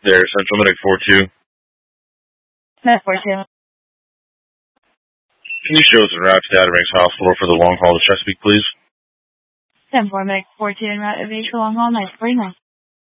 There, Central Medic 4-2. Med 4-2. Can you show us a route to Data Ranks Hospital for the long haul to Chesapeake, please? 10-4 Medic 4-2 en route of H for long haul, 949.